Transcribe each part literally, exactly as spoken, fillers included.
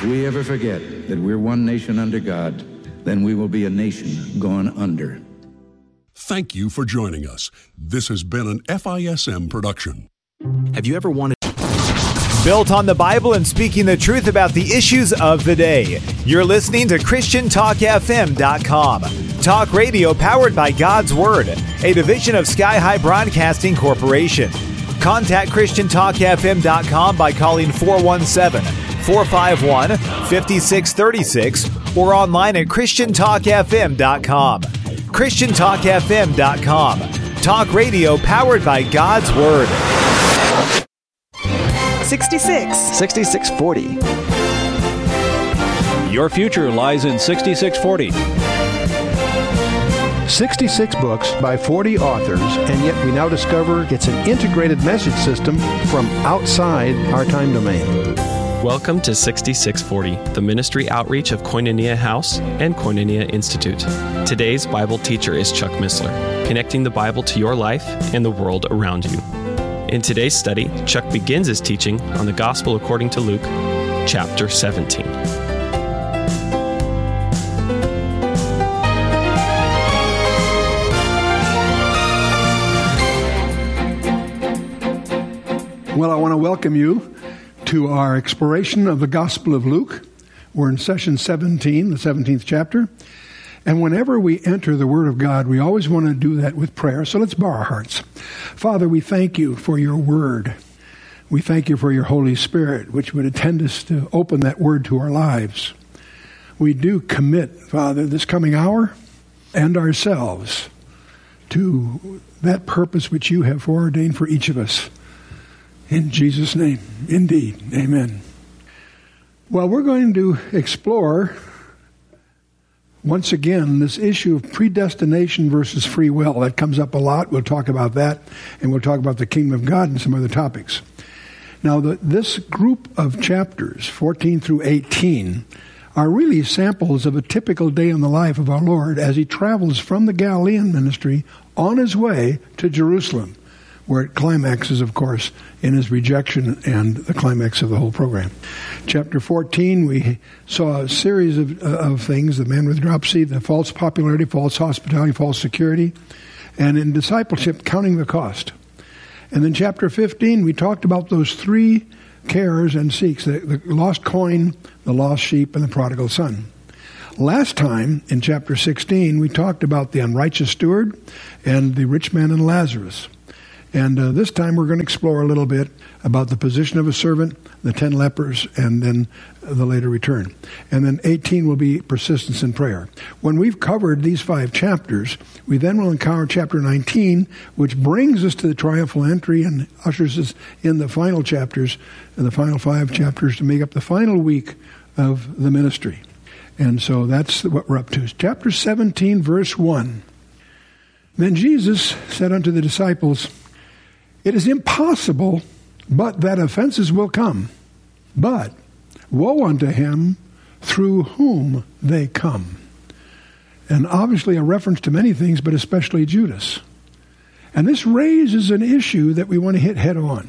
If we ever forget that we're one nation under God, then we will be a nation gone under. Thank you for joining us. This has been an F I S M production. Have you ever wanted... Built on the Bible and speaking the truth about the issues of the day. You're listening to Christian Talk F M dot com. Talk radio powered by God's Word, a division of Sky High Broadcasting Corporation. Contact Christian Talk F M dot com by calling four one seven, four five one, five six three six or online at Christian Talk F M dot com. Christian Talk F M dot com. Talk radio powered by God's Word. sixty-six. sixty-six forty. Your future lies in sixty-six forty. sixty-six books by forty authors, and yet we now discover it's an integrated message system from outside our time domain. Welcome to sixty-six forty, the ministry outreach of Koinonia House and Koinonia Institute. Today's Bible teacher is Chuck Missler, connecting the Bible to your life and the world around you. In today's study, Chuck begins his teaching on the Gospel according to Luke, chapter seventeen. Well, I want to welcome you to our exploration of the Gospel of Luke. We're in session seventeen, the seventeenth chapter. And whenever we enter the Word of God, we always want to do that with prayer. So let's bow our hearts. Father, we thank you for your Word. We thank you for your Holy Spirit, which would attend us to open that Word to our lives. We do commit, Father, this coming hour and ourselves to that purpose which you have foreordained for each of us. In Jesus' name, indeed, amen. Well, we're going to explore once again this issue of predestination versus free will. That comes up a lot. We'll talk about that, and we'll talk about the kingdom of God and some other topics. Now, the, this group of chapters, fourteen through eighteen, are really samples of a typical day in the life of our Lord as he travels from the Galilean ministry on his way to Jerusalem, where it climaxes, of course, in his rejection and the climax of the whole program. Chapter fourteen, we saw a series of, uh, of things, the man with dropsy, the false popularity, false hospitality, false security, and in discipleship, counting the cost. And then chapter fifteen, we talked about those three cares and seeks, the, the lost coin, the lost sheep, and the prodigal son. Last time, in chapter sixteen, we talked about the unrighteous steward and the rich man and Lazarus. And uh, this time we're going to explore a little bit about the position of a servant, the ten lepers, and then the later return. And then eighteen will be persistence in prayer. When we've covered these five chapters, we then will encounter chapter nineteen, which brings us to the triumphal entry and ushers us in the final chapters, in the final five chapters to make up the final week of the ministry. And so that's what we're up to. Chapter seventeen, verse one. Then Jesus said unto the disciples, "It is impossible, but that offenses will come. But woe unto him through whom they come." And obviously a reference to many things, but especially Judas. And this raises an issue that we want to hit head on.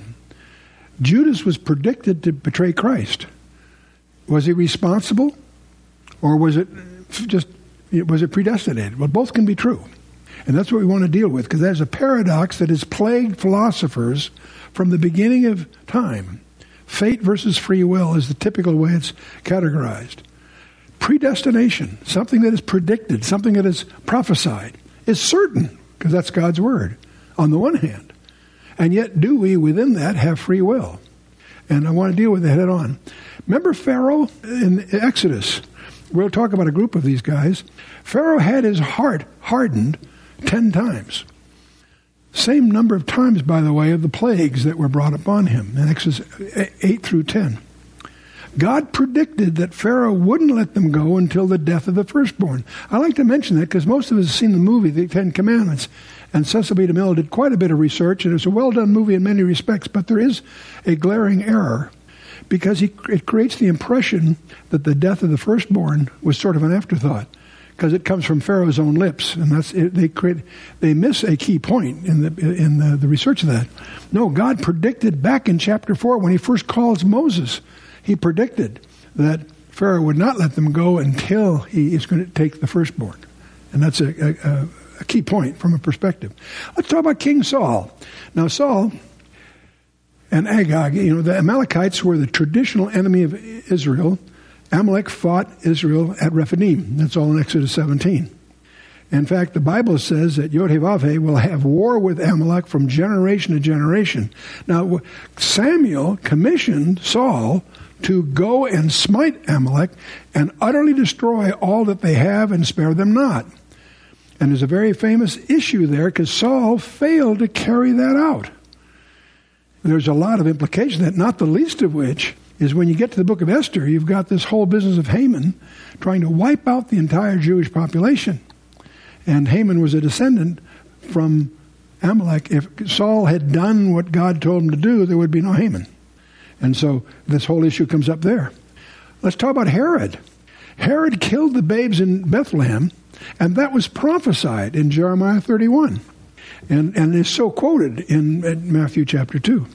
Judas was predicted to betray Christ. Was he responsible? Or was it just, was it predestinated? Well, both can be true. And that's what we want to deal with, because there's a paradox that has plagued philosophers from the beginning of time. Fate versus free will is the typical way it's categorized. Predestination, something that is predicted, something that is prophesied, is certain, because that's God's word, on the one hand. And yet, do we within that have free will? And I want to deal with that head on. Remember Pharaoh in Exodus? We'll talk about a group of these guys. Pharaoh had his heart hardened ten times. Same number of times, by the way, of the plagues that were brought upon him in Exodus eight through ten. God predicted that Pharaoh wouldn't let them go until the death of the firstborn. I like to mention that because most of us have seen the movie, The Ten Commandments, and Cecil B. DeMille did quite a bit of research, and it's a well-done movie in many respects, but there is a glaring error because he, it creates the impression that the death of the firstborn was sort of an afterthought, because it comes from Pharaoh's own lips, and that's it, they create they miss a key point in the in the, the research of that. No, God predicted back in chapter four when He first calls Moses, He predicted that Pharaoh would not let them go until he is going to take the firstborn. And that's a, a, a key point from a perspective. Let's talk about King Saul. Now, Saul and Agag, you know, the Amalekites were the traditional enemy of Israel. Amalek fought Israel at Rephidim. That's all in Exodus seventeen. In fact, the Bible says that Yod-Heh-Vav-Heh will have war with Amalek from generation to generation. Now, Samuel commissioned Saul to go and smite Amalek and utterly destroy all that they have and spare them not. And there's a very famous issue there because Saul failed to carry that out. There's a lot of implications that, not the least of which is when you get to the book of Esther, you've got this whole business of Haman trying to wipe out the entire Jewish population. And Haman was a descendant from Amalek. If Saul had done what God told him to do, there would be no Haman. And so this whole issue comes up there. Let's talk about Herod. Herod killed the babes in Bethlehem, and that was prophesied in Jeremiah thirty-one. And, and is so quoted in, in Matthew chapter two.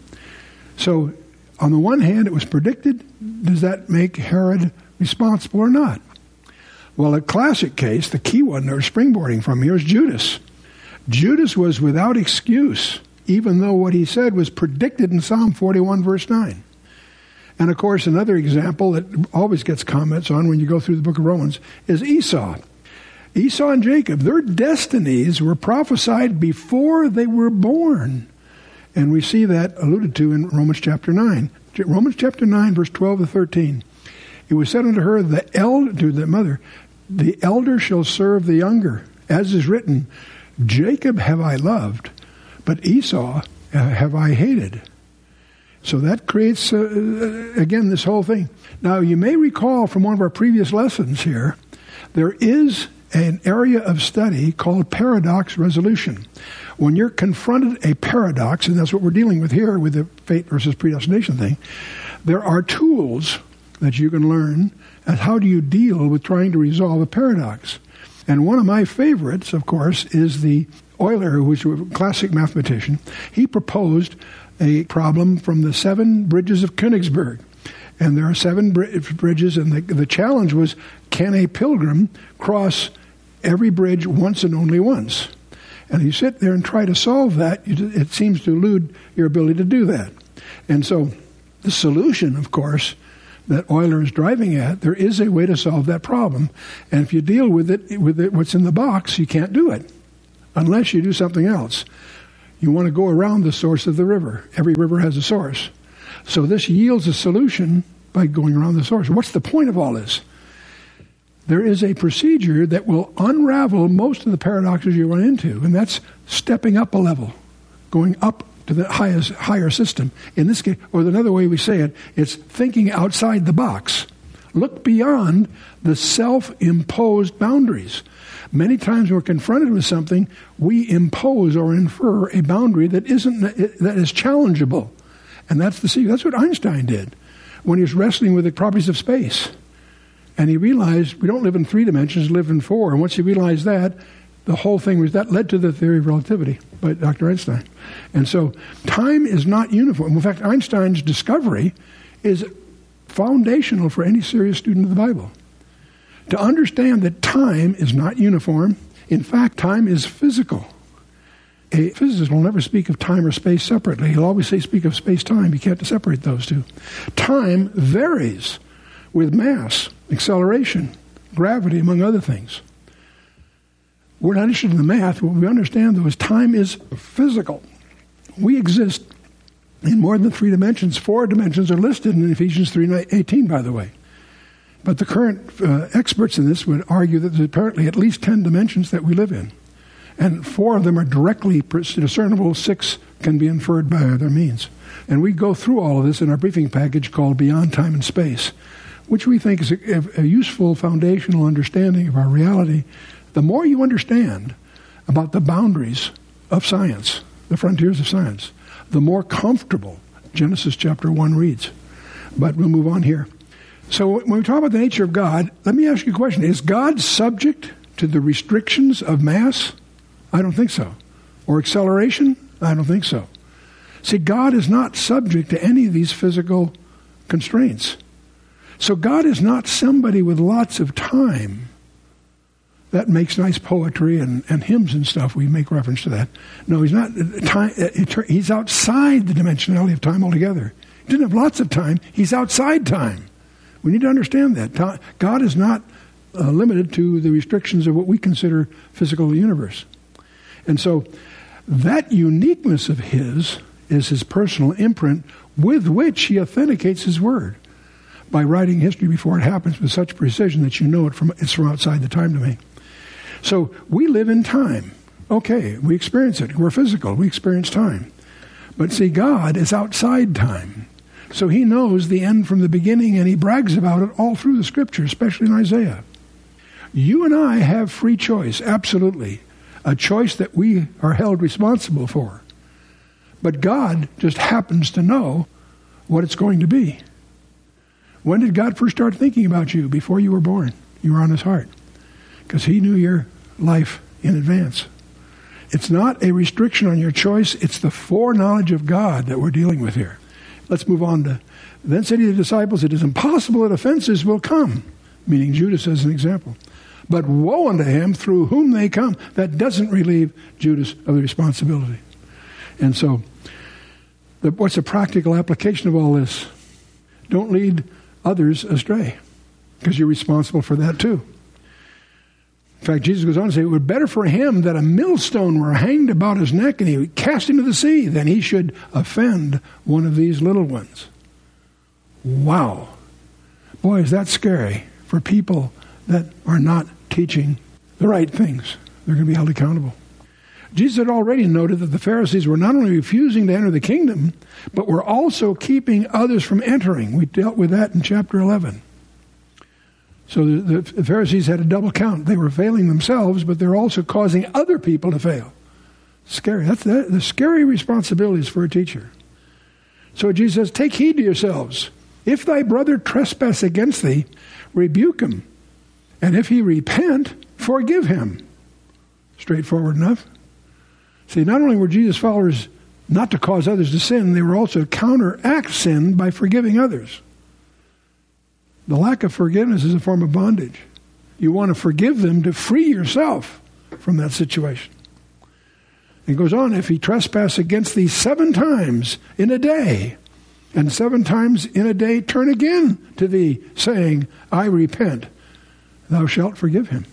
So on the one hand, it was predicted. Does that make Herod responsible or not? Well, a classic case, the key one they're springboarding from here is Judas. Judas was without excuse, even though what he said was predicted in Psalm forty-one, verse nine. And of course, another example that always gets comments on when you go through the book of Romans is Esau. Esau and Jacob, their destinies were prophesied before they were born. And we see that alluded to in Romans chapter nine. Romans chapter nine, verse twelve to thirteen. It was said unto her, the elder, to the mother, the elder shall serve the younger. As is written, Jacob have I loved, but Esau have I hated. So that creates, uh, again, this whole thing. Now, you may recall from one of our previous lessons here, there is an area of study called paradox resolution. When you're confronted a paradox, and that's what we're dealing with here with the fate versus predestination thing, there are tools that you can learn as how do you deal with trying to resolve a paradox. And one of my favorites, of course, is the Euler, who was a classic mathematician. He proposed a problem from the seven bridges of Königsberg. And there are seven bri- bridges, and the, the challenge was, can a pilgrim cross every bridge once and only once? And you sit there and try to solve that, it seems to elude your ability to do that. And so the solution, of course, that Euler is driving at, there is a way to solve that problem. And if you deal with it, with it, what's in the box, you can't do it unless you do something else. You want to go around the source of the river. Every river has a source. So this yields a solution by going around the source. What's the point of all this? There is a procedure that will unravel most of the paradoxes you run into, and that's stepping up a level, going up to the highest, higher system. In this case, or another way we say it, it's thinking outside the box. Look beyond the self-imposed boundaries. Many times when we're confronted with something, we impose or infer a boundary that isn't that is challengeable. And that's the secret. That's what Einstein did when he was wrestling with the properties of space. And he realized we don't live in three dimensions, we live in four. And once he realized that, the whole thing was that led to the theory of relativity by Doctor Einstein. And so time is not uniform. In fact, Einstein's discovery is foundational for any serious student of the Bible. To understand that time is not uniform. In fact, time is physical. A physicist will never speak of time or space separately. He'll always say speak of space-time. You can't separate those two. Time varies with mass, acceleration, gravity, among other things. We're not interested in the math. What we understand, though, is time is physical. We exist in more than three dimensions. Four dimensions are listed in Ephesians three eighteen, by the way. But the current uh, experts in this would argue that there's apparently at least ten dimensions that we live in. And four of them are directly discernible. Six can be inferred by other means. And we go through all of this in our briefing package called Beyond Time and Space, which we think is a, a useful foundational understanding of our reality. The more you understand about the boundaries of science, the frontiers of science, the more comfortable Genesis chapter one reads. But we'll move on here. So when we talk about the nature of God, let me ask you a question. Is God subject to the restrictions of mass? I don't think so. Or acceleration? I don't think so. See, God is not subject to any of these physical constraints. So God is not somebody with lots of time that makes nice poetry and, and hymns and stuff. We make reference to that. No, he's not. Time, he's outside the dimensionality of time altogether. He didn't have lots of time. He's outside time. We need to understand that. God is not uh, limited to the restrictions of what we consider physical universe. And so that uniqueness of his is his personal imprint with which he authenticates his word by writing history before it happens with such precision that you know it from it's from outside the time domain. So we live in time. Okay, we experience it. We're physical. We experience time. But see, God is outside time. So he knows the end from the beginning, and he brags about it all through the Scripture, especially in Isaiah. You and I have free choice, absolutely. A choice that we are held responsible for. But God just happens to know what it's going to be. When did God first start thinking about you? Before you were born. You were on his heart. Because he knew your life in advance. It's not a restriction on your choice. It's the foreknowledge of God that we're dealing with here. Let's move on to, then said he to the disciples, it is impossible that offenses will come. Meaning Judas as an example. But woe unto him through whom they come. That doesn't relieve Judas of the responsibility. And so, the, what's the practical application of all this? Don't lead others astray. Because you're responsible for that too. In fact, Jesus goes on to say, it would be better for him that a millstone were hanged about his neck and he would cast into the sea than he should offend one of these little ones. Wow. Boy, is that scary for people that are not teaching the right things. They're going to be held accountable. Jesus had already noted that the Pharisees were not only refusing to enter the kingdom, but were also keeping others from entering. We dealt with that in chapter eleven. So the, the Pharisees had a double count. They were failing themselves, but they're also causing other people to fail. Scary. That's the, the scary responsibilities for a teacher. So Jesus says, take heed to yourselves. If thy brother trespass against thee, rebuke him. And if he repent, forgive him. Straightforward enough. See, not only were Jesus' followers not to cause others to sin, they were also to counteract sin by forgiving others. The lack of forgiveness is a form of bondage. You want to forgive them to free yourself from that situation. It goes on, if he trespass against thee seven times in a day, and seven times in a day turn again to thee, saying, I repent, thou shalt forgive him.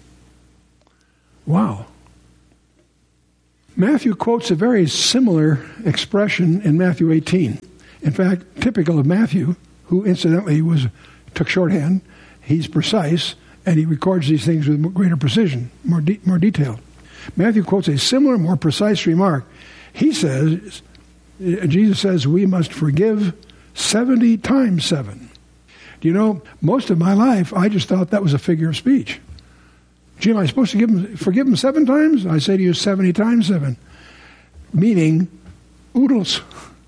Wow. Matthew quotes a very similar expression in Matthew eighteen. In fact, typical of Matthew, who incidentally was took shorthand, he's precise, and he records these things with greater precision, more de- more detailed. Matthew quotes a similar, more precise remark. He says, Jesus says, we must forgive seventy times seven. Do you know, most of my life, I just thought that was a figure of speech. Gee, am I supposed to give him, forgive him seven times? I say to you, seventy times seven. Meaning, oodles.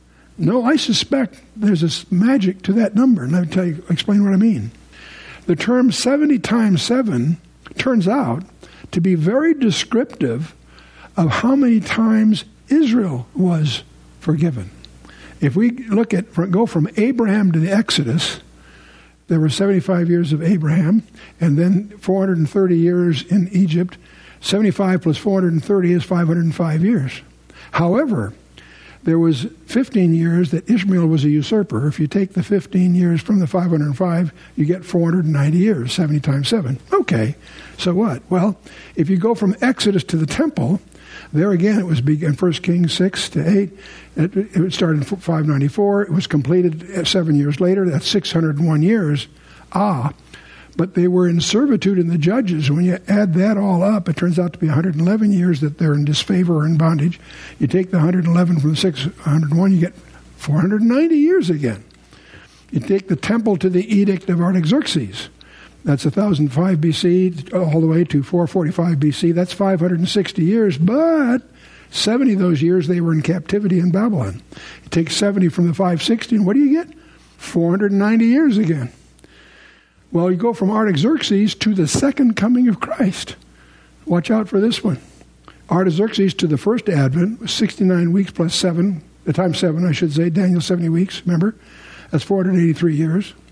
No, I suspect there's a magic to that number. And let me tell you, explain what I mean. The term seventy times seven turns out to be very descriptive of how many times Israel was forgiven. If we look at, go from Abraham to the Exodus, there were seventy-five years of Abraham, and then four hundred thirty years in Egypt. seventy-five plus four hundred thirty is five hundred five years. However, there was fifteen years that Ishmael was a usurper. If you take the fifteen years from the five hundred five, you get four hundred ninety years, seventy times seven. Okay, so what? Well, if you go from Exodus to the temple, there again it was begun First Kings six to eight. It, it started in five ninety-four. It was completed seven years later. That's six hundred one years. Ah, but they were in servitude in the judges. When you add that all up, it turns out to be one hundred eleven years that they're in disfavor or in bondage. You take the one hundred eleven from the six hundred one, you get four hundred ninety years again. You take the temple to the edict of Artaxerxes. That's one thousand five B C all the way to four forty-five B C. That's five hundred sixty years, but seventy of those years they were in captivity in Babylon. You take seventy from the five sixty, and what do you get? four hundred ninety years again. Well, you go from Artaxerxes to the second coming of Christ. Watch out for this one. Artaxerxes to the first advent was sixty-nine weeks plus seven, the time seven, I should say, Daniel seventy weeks, remember? That's four hundred eighty-three years.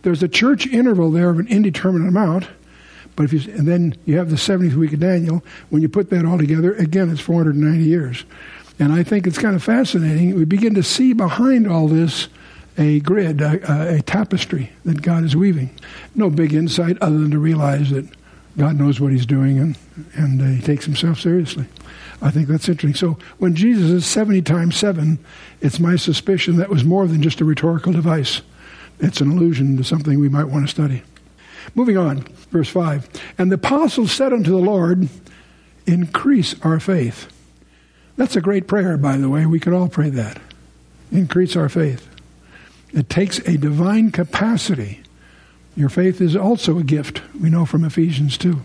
There's a church interval there of an indeterminate amount, but if you and then you have the seventieth week of Daniel. When you put that all together, again, it's four hundred ninety years. And I think it's kind of fascinating. We begin to see behind all this a grid, a, a tapestry that God is weaving. No big insight other than to realize that God knows what he's doing, and, and uh, he takes himself seriously. I think that's interesting. So when Jesus is seventy times seven, it's my suspicion that was more than just a rhetorical device. It's an allusion to something we might want to study. Moving on, verse five. And the apostles said unto the Lord, increase our faith. That's a great prayer, by the way. We could all pray that. Increase our faith. It takes a divine capacity. Your faith is also a gift, we know from Ephesians two.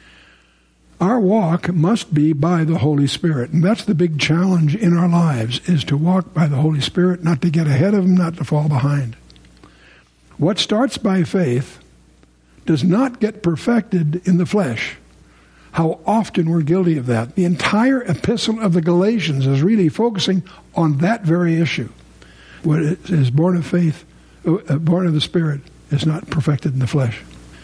Our walk must be by the Holy Spirit. And that's the big challenge in our lives, is to walk by the Holy Spirit, not to get ahead of him, not to fall behind. What starts by faith does not get perfected in the flesh. How often we're guilty of that. The entire epistle of the Galatians is really focusing on that very issue. What is born of faith, uh, born of the Spirit, is not perfected in the flesh.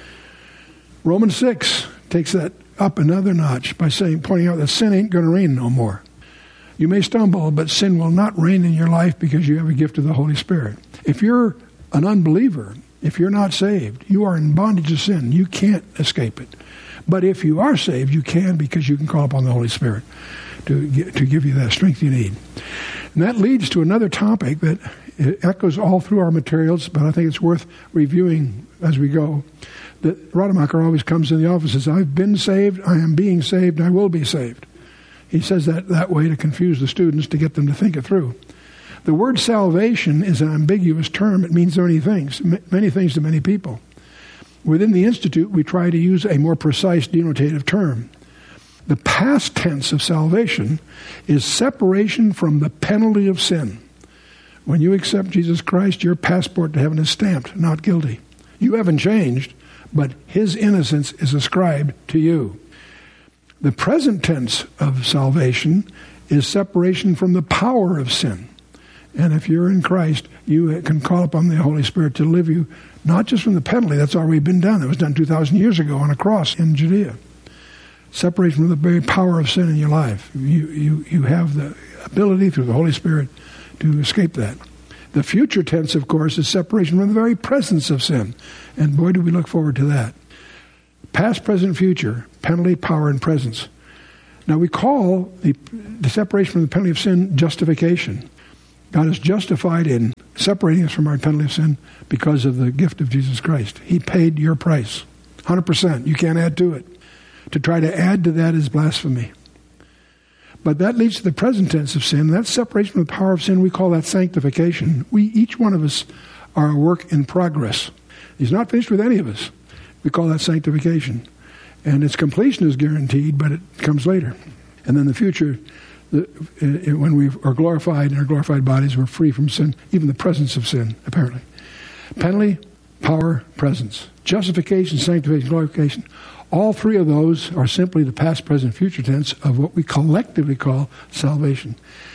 Romans six takes that up another notch by saying, pointing out that sin ain't going to reign no more. You may stumble, but sin will not reign in your life because you have a gift of the Holy Spirit. If you're an unbeliever, if you're not saved, you are in bondage to sin. You can't escape it. But if you are saved, you can, because you can call upon the Holy Spirit to get, to give you that strength you need. And that leads to another topic that echoes all through our materials, but I think it's worth reviewing as we go. That Rademacher always comes in the office and says, I've been saved, I am being saved, I will be saved. He says that that way to confuse the students, to get them to think it through. The word salvation is an ambiguous term. It means many things, many things to many people. Within the Institute, we try to use a more precise denotative term. The past tense of salvation is separation from the penalty of sin. When you accept Jesus Christ, your passport to heaven is stamped, not guilty. You haven't changed, but his innocence is ascribed to you. The present tense of salvation is separation from the power of sin. And if you're in Christ, you can call upon the Holy Spirit to deliver you, not just from the penalty, that's already been done. It was done two thousand years ago on a cross in Judea. Separation from the very power of sin in your life. You, you, you have the ability through the Holy Spirit to escape that. The future tense, of course, is separation from the very presence of sin. And boy, do we look forward to that. Past, present, future, penalty, power, and presence. Now we call the, the separation from the penalty of sin justification. God is justified in separating us from our penalty of sin because of the gift of Jesus Christ. He paid your price, one hundred percent. You can't add to it. To try to add to that is blasphemy. But that leads to the present tense of sin. That separation from the power of sin, we call that sanctification. We, each one of us, are a work in progress. He's not finished with any of us. We call that sanctification. And its completion is guaranteed, but it comes later. And then the future, the, it, when we are glorified in our glorified bodies, we're free from sin, even the presence of sin, apparently. Penalty, power, presence. Justification, sanctification, glorification. All three of those are simply the past, present, future tense of what we collectively call salvation.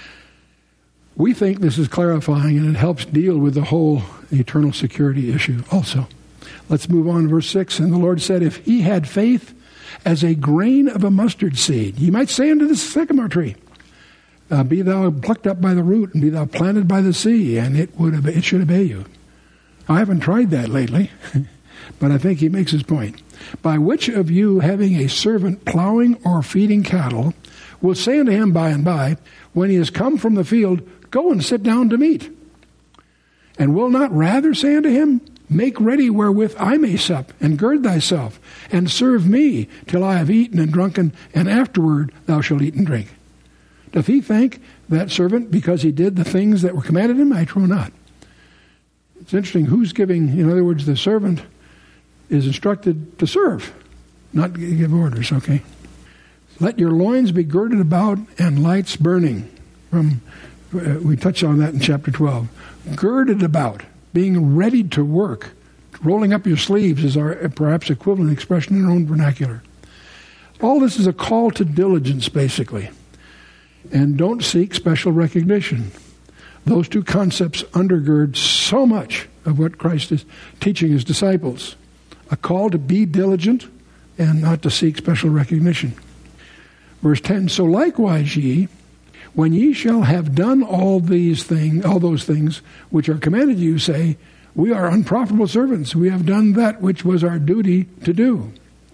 We think this is clarifying, and it helps deal with the whole eternal security issue also. Let's move on to verse six. And the Lord said, if he had faith as a grain of a mustard seed, you might say unto the sycamore tree, uh, be thou plucked up by the root, and be thou planted by the sea, and it would obey, it should obey you. I haven't tried that lately, but I think he makes his point. By which of you, having a servant plowing or feeding cattle, will say unto him by and by, when he is come from the field, go and sit down to meat? And will not rather say unto him, make ready wherewith I may sup, and gird thyself, and serve me till I have eaten and drunken, and afterward thou shalt eat and drink? Doth he thank that servant because he did the things that were commanded him? I trow not. It's interesting, who's giving, in other words, the servant is instructed to serve, not give orders, okay? Let your loins be girded about and lights burning. From uh, we touched on that in chapter twelve. Girded about, being ready to work. Rolling up your sleeves is our perhaps equivalent expression in our own vernacular. All this is a call to diligence, basically. And don't seek special recognition. Those two concepts undergird so much of what Christ is teaching his disciples. A call to be diligent and not to seek special recognition. Verse ten, so likewise ye, when ye shall have done all these things, all those things which are commanded you, say, we are unprofitable servants. We have done that which was our duty to do.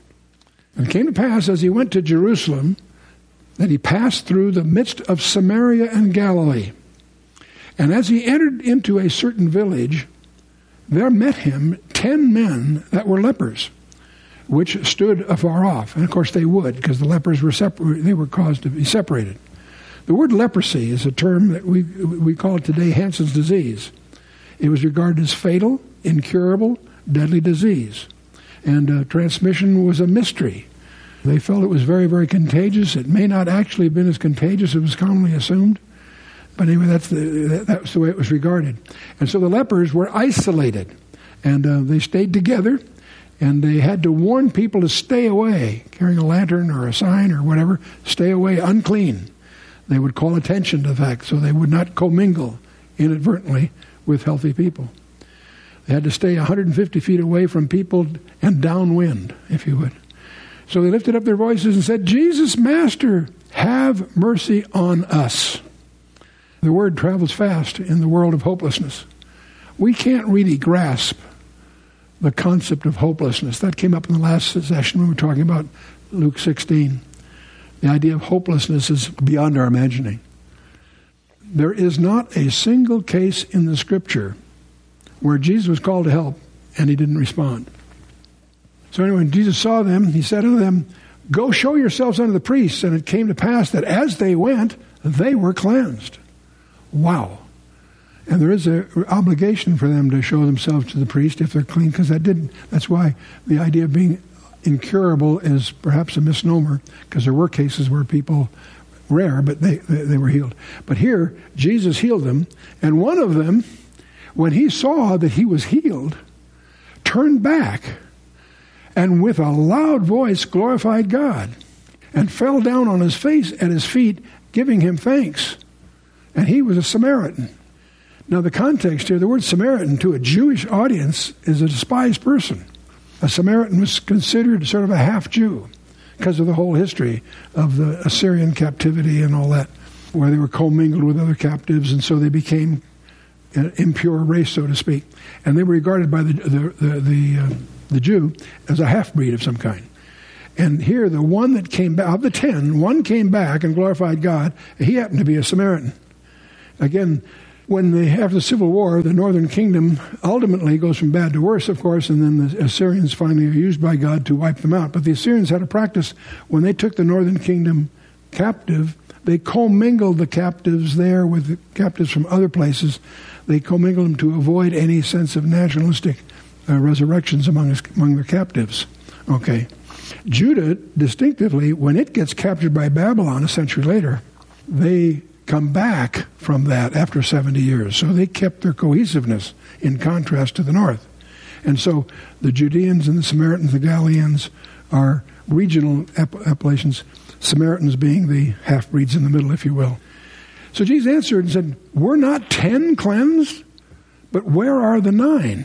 And it came to pass, as he went to Jerusalem, that he passed through the midst of Samaria and Galilee. And as he entered into a certain village, there met him ten men that were lepers, which stood afar off. And of course they would, because the lepers were separ- they were caused to be separated. The word leprosy is a term that we we call it today Hansen's disease. It was regarded as fatal, incurable, deadly disease. And uh, transmission was a mystery. They felt it was very, very contagious. It may not actually have been as contagious as it was commonly assumed. But anyway, that's the, that's the way it was regarded. And so the lepers were isolated. And uh, they stayed together. And they had to warn people to stay away, carrying a lantern or a sign or whatever, stay away, unclean. They would call attention to the fact so they would not commingle inadvertently with healthy people. They had to stay one hundred fifty feet away from people and downwind, if you would. So they lifted up their voices and said, Jesus, Master, have mercy on us. The word travels fast in the world of hopelessness. We can't really grasp the concept of hopelessness. That came up in the last session when we were talking about Luke sixteen. The idea of hopelessness is beyond our imagining. There is not a single case in the Scripture where Jesus was called to help and he didn't respond. So anyway, when Jesus saw them, he said unto them, go show yourselves unto the priests. And it came to pass that as they went, they were cleansed. Wow. And there is an obligation for them to show themselves to the priest if they're clean, because that didn't. That's why the idea of being incurable is perhaps a misnomer, because there were cases where people, rare, but they, they, they were healed. But here, Jesus healed them, and one of them, when he saw that he was healed, turned back and with a loud voice glorified God and fell down on his face at his feet, giving him thanks. And he was a Samaritan. Now the context here, the word Samaritan to a Jewish audience is a despised person. A Samaritan was considered sort of a half-Jew because of the whole history of the Assyrian captivity and all that, where they were commingled with other captives, and so they became an impure race, so to speak. And they were regarded by the the the, the, uh, the Jew as a half-breed of some kind. And here, the one that came back, of the ten, one came back and glorified God. He happened to be a Samaritan. Again, when they have the Civil War, the northern kingdom ultimately goes from bad to worse, of course, and then the Assyrians finally are used by God to wipe them out. But the Assyrians had a practice when they took the northern kingdom captive, they commingled the captives there with the captives from other places. They commingled them to avoid any sense of nationalistic uh, resurrections among, among their captives. Okay. Judah, distinctively, when it gets captured by Babylon a century later, they come back from that after seventy years. So they kept their cohesiveness in contrast to the north. And so the Judeans and the Samaritans, the Galileans, are regional app- appellations, Samaritans being the half-breeds in the middle, if you will. So Jesus answered and said, were not ten cleansed? But where are the nine?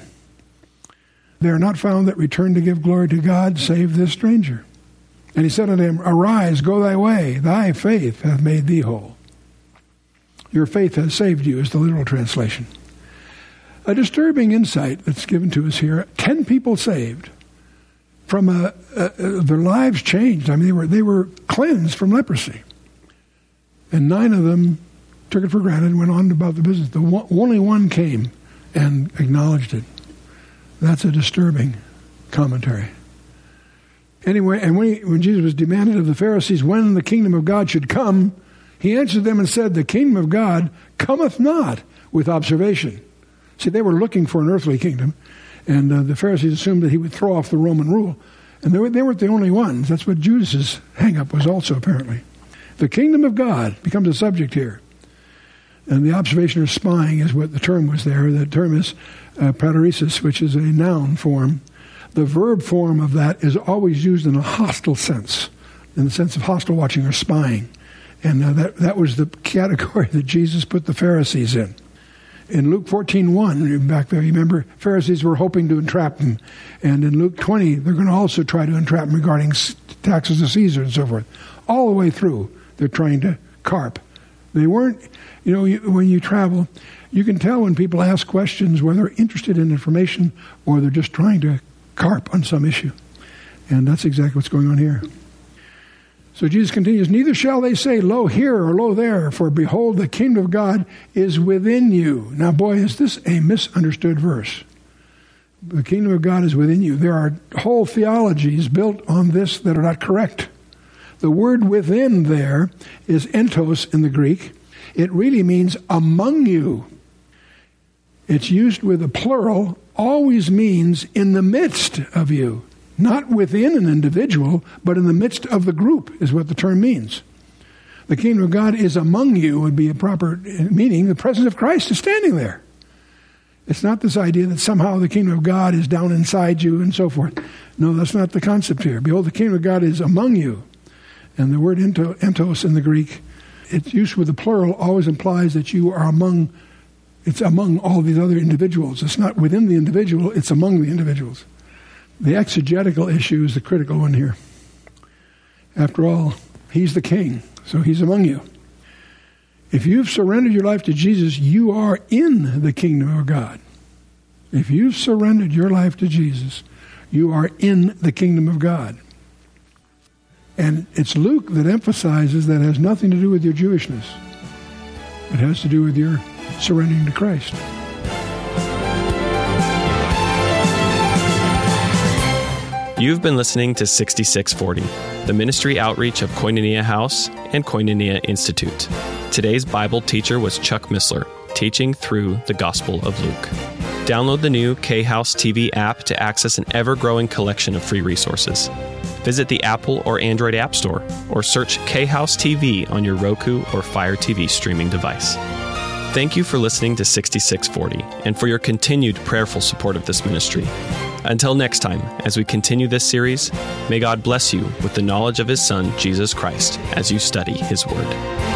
They are not found that return to give glory to God, save this stranger. And he said unto him, arise, go thy way, thy faith hath made thee whole. Your faith has saved you, is the literal translation. A disturbing insight that's given to us here. Ten people saved from a, a, a, their lives changed. I mean, they were they were cleansed from leprosy. And nine of them took it for granted and went on about the business. The one, only one came and acknowledged it. That's a disturbing commentary. Anyway, and when, he, when Jesus was demanded of the Pharisees when the kingdom of God should come, he answered them and said, the kingdom of God cometh not with observation. See, they were looking for an earthly kingdom, and uh, the Pharisees assumed that he would throw off the Roman rule. And they, were, they weren't the only ones. That's what Judas's hang-up was also, apparently. The kingdom of God becomes a subject here. And the observation or spying is what the term was there. The term is uh, pateresis, which is a noun form. The verb form of that is always used in a hostile sense, in the sense of hostile watching or spying. And uh, that, that was the category that Jesus put the Pharisees in. In Luke fourteen one, back there, you remember, Pharisees were hoping to entrap him. And in Luke twenty, they're going to also try to entrap him regarding taxes to Caesar and so forth. All the way through, they're trying to carp. They weren't, you know, you, when you travel, you can tell when people ask questions whether they're interested in information or they're just trying to carp on some issue. And that's exactly what's going on here. So Jesus continues, neither shall they say, lo here or lo there, for behold, the kingdom of God is within you. Now, boy, is this a misunderstood verse. The kingdom of God is within you. There are whole theologies built on this that are not correct. The word within there is entos in the Greek. It really means among you. It's used with a plural, always means in the midst of you. Not within an individual, but in the midst of the group is what the term means. The kingdom of God is among you would be a proper meaning. The presence of Christ is standing there. It's not this idea that somehow the kingdom of God is down inside you and so forth. No, that's not the concept here. Behold, the kingdom of God is among you. And the word entos in the Greek, its use with the plural always implies that you are among, it's among all these other individuals. It's not within the individual, it's among the individuals. The exegetical issue is the critical one here. After all, he's the king, so he's among you. If you've surrendered your life to Jesus, you are in the kingdom of God. If you've surrendered your life to Jesus, you are in the kingdom of God. And it's Luke that emphasizes that it has nothing to do with your Jewishness. It has to do with your surrendering to Christ. You've been listening to sixty-six forty, the ministry outreach of Koinonia House and Koinonia Institute. Today's Bible teacher was Chuck Missler, teaching through the Gospel of Luke. Download the new K-House T V app to access an ever-growing collection of free resources. Visit the Apple or Android App Store, or search K-House T V on your Roku or Fire T V streaming device. Thank you for listening to sixty-six forty and for your continued prayerful support of this ministry. Until next time, as we continue this series, may God bless you with the knowledge of His Son, Jesus Christ, as you study His Word.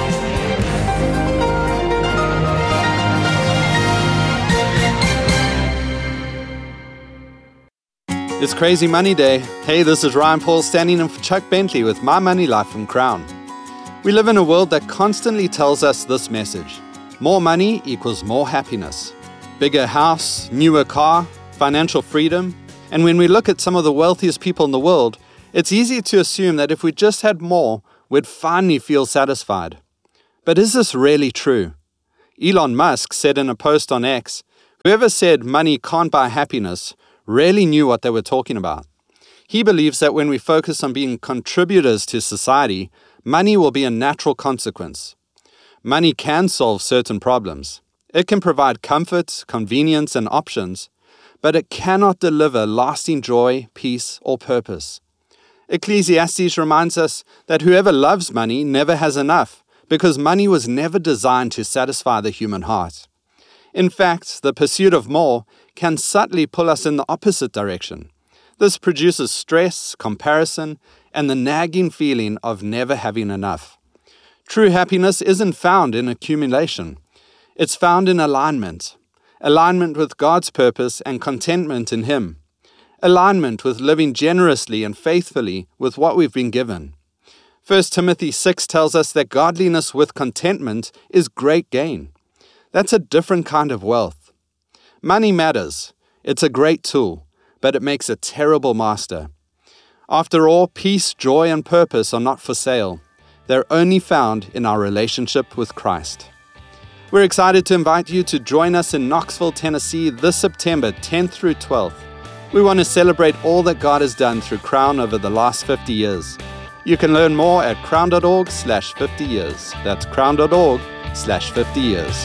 It's Crazy Money Day. Hey, this is Ryan Paul standing in for Chuck Bentley with My Money Life from Crown. We live in a world that constantly tells us this message. More money equals more happiness. Bigger house, newer car, financial freedom. And when we look at some of the wealthiest people in the world, it's easy to assume that if we just had more, we'd finally feel satisfied. But is this really true? Elon Musk said in a post on X, whoever said money can't buy happiness really knew what they were talking about. He believes that when we focus on being contributors to society, money will be a natural consequence. Money can solve certain problems. It can provide comfort, convenience, and options, but it cannot deliver lasting joy, peace, or purpose. Ecclesiastes reminds us that whoever loves money never has enough, because money was never designed to satisfy the human heart. In fact, the pursuit of more can subtly pull us in the opposite direction. This produces stress, comparison, and the nagging feeling of never having enough. True happiness isn't found in accumulation. It's found in alignment. Alignment with God's purpose and contentment in Him. Alignment with living generously and faithfully with what we've been given. First Timothy six tells us that godliness with contentment is great gain. That's a different kind of wealth. Money matters. It's a great tool, but it makes a terrible master. After all, peace, joy, and purpose are not for sale. They're only found in our relationship with Christ. We're excited to invite you to join us in Knoxville, Tennessee this September tenth through twelfth. We want to celebrate all that God has done through Crown over the last fifty years. You can learn more at crown.org slash 50 years. That's crown.org slash 50 years.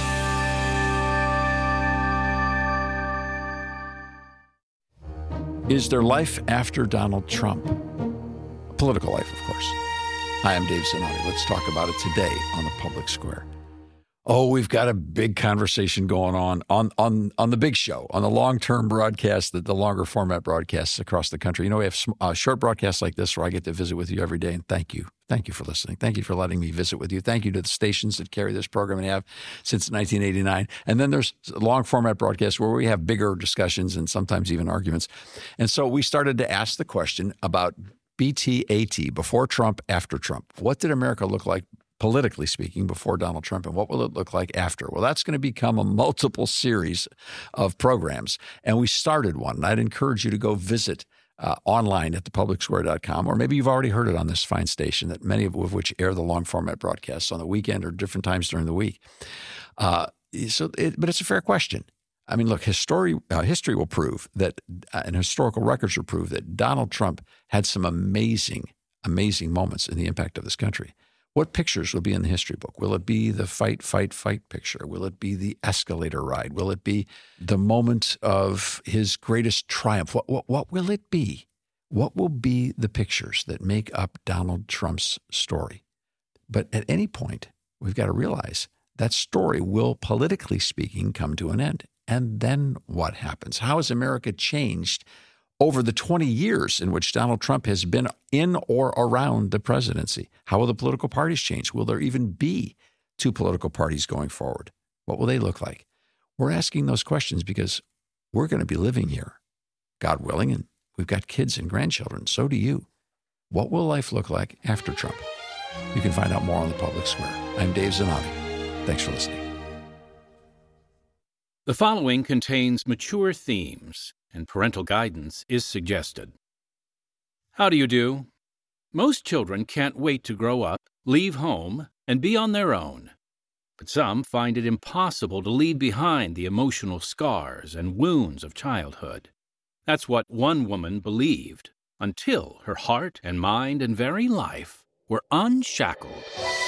Is there life after Donald Trump? A political life, of course. Hi, I'm Dave Zanotti. Let's talk about it today on the Public Square. Oh, we've got a big conversation going on on on on the big show, on the long-term broadcast, the, the longer format broadcasts across the country. You know, we have some, uh, short broadcasts like this where I get to visit with you every day, and thank you. Thank you for listening. Thank you for letting me visit with you. Thank you to the stations that carry this program and have since nineteen eighty-nine. And then there's long format broadcasts where we have bigger discussions and sometimes even arguments. And so we started to ask the question about B T A T, before Trump, after Trump. What did America look like, politically speaking, before Donald Trump, and what will it look like after? Well, that's going to become a multiple series of programs, and we started one. And I'd encourage you to go visit uh, online at the public square dot com, or maybe you've already heard it on this fine station, that many of which air the long format broadcasts on the weekend or different times during the week. Uh, so, it, but it's a fair question. I mean, look, history uh, history will prove that, uh, and historical records will prove that Donald Trump had some amazing, amazing moments in the impact of this country. What pictures will be in the history book? Will it be the fight, fight, fight picture? Will it be the escalator ride? Will it be the moment of his greatest triumph? What, what, what will it be? What will be the pictures that make up Donald Trump's story? But at any point, we've got to realize that story will, politically speaking, come to an end. And then what happens? How has America changed over the twenty years in which Donald Trump has been in or around the presidency? How will the political parties change? Will there even be two political parties going forward? What will they look like? We're asking those questions because we're going to be living here, God willing, and we've got kids and grandchildren. So do you. What will life look like after Trump? You can find out more on the Public Square. I'm Dave Zanotti. Thanks for listening. The following contains mature themes, and parental guidance is suggested. How do you do? Most children can't wait to grow up, leave home, and be on their own. But some find it impossible to leave behind the emotional scars and wounds of childhood. That's what one woman believed, until her heart and mind and very life were unshackled.